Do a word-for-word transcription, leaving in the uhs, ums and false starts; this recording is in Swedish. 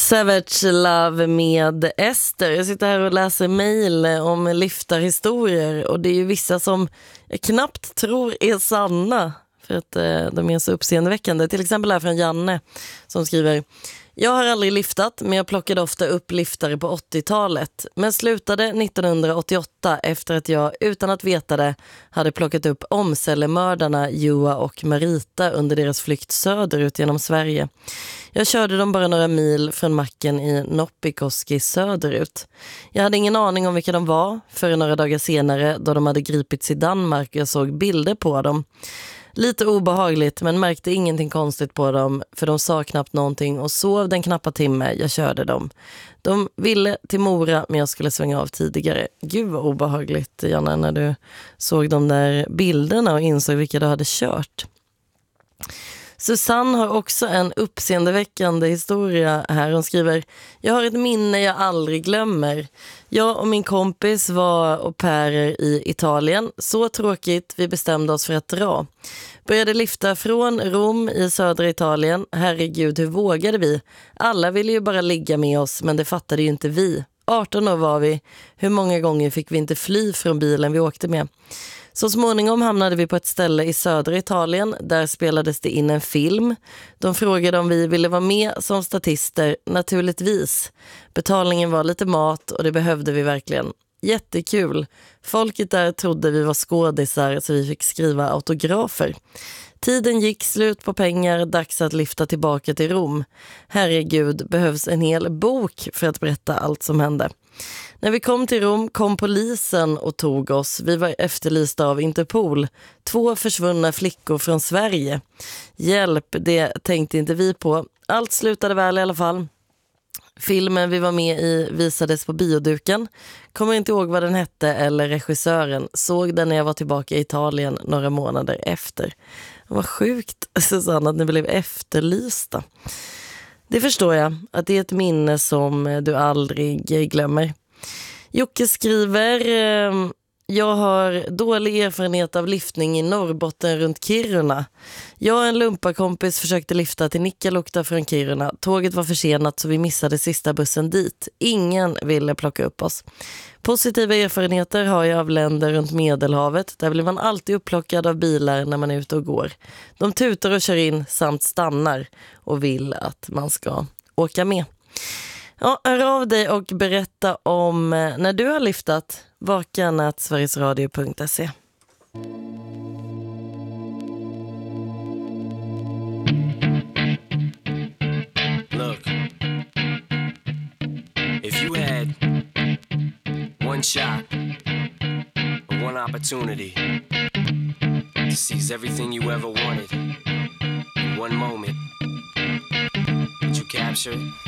Savage Love med Ester. Jag sitter här och läser mejl om liftarhistorier och det är ju vissa som jag knappt tror är sanna för att eh, de är så uppseendeväckande. Till exempel här från Janne som skriver: jag har aldrig liftat, men jag plockade ofta upp liftare på åttiotalet. Men slutade nittonhundraåttioåtta efter att jag, utan att veta det, hade plockat upp omcellemördarna Joa och Marita under deras flykt söderut genom Sverige. Jag körde dem bara några mil från macken i Noppikoski söderut. Jag hade ingen aning om vilka de var förrän några dagar senare då de hade gripits i Danmark och jag såg bilder på dem. Lite obehagligt, men märkte ingenting konstigt på dem för de sa knappt någonting och sov den knappa timme jag körde dem. De ville till Mora men jag skulle svänga av tidigare. Gud vad obehagligt, Janne, när du såg de där bilderna och insåg vilka du hade kört. Susanne har också en uppseendeväckande historia här. Hon skriver: jag har ett minne jag aldrig glömmer. Jag och min kompis var au pairer i Italien. Så tråkigt, vi bestämde oss för att dra. Började lifta från Rom i södra Italien. Herregud, hur vågade vi? Alla ville ju bara ligga med oss, men det fattade ju inte vi. arton år var vi. Hur många gånger fick vi inte fly från bilen vi åkte med? Så småningom hamnade vi på ett ställe i södra Italien. Där spelades det in en film. De frågade om vi ville vara med som statister. Naturligtvis. Betalningen var lite mat och det behövde vi verkligen. Jättekul. Folket där trodde vi var skådisar så vi fick skriva autografer. Tiden gick, slut på pengar, dags att lyfta tillbaka till Rom. Herregud, behövs en hel bok för att berätta allt som hände. När vi kom till Rom kom polisen och tog oss. Vi var efterlysta av Interpol. Två försvunna flickor från Sverige. Hjälp, det tänkte inte vi på. Allt slutade väl i alla fall. Filmen vi var med i visades på bioduken. Kommer inte ihåg vad den hette eller regissören. Såg den när jag var tillbaka i Italien några månader efter. Vad sjukt, Susanne, att ni blev efterlysta. Det förstår jag, att det är ett minne som du aldrig glömmer. Jocke skriver: jag har dålig erfarenhet av liftning i Norrbotten runt Kiruna. Jag och en lumparkompis försökte lifta till Nikkaluokta från Kiruna. Tåget var försenat så vi missade sista bussen dit. Ingen ville plocka upp oss. Positiva erfarenheter har jag av länder runt Medelhavet. Där blir man alltid upplockad av bilar när man är ute och går. De tutar och kör in samt stannar och vill att man ska åka med. Ja, hör av dig och berätta om när du har liftat. vakan at sverigesradio punkt se. Look, if you had one shot or one opportunity to seize everything you ever wanted in one moment, would you capture it?